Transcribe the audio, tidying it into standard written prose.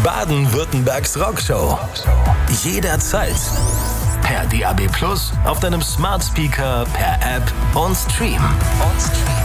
Baden-Württembergs Rockshow. Jederzeit. Per DAB+, auf deinem Smart Speaker, per App und Stream.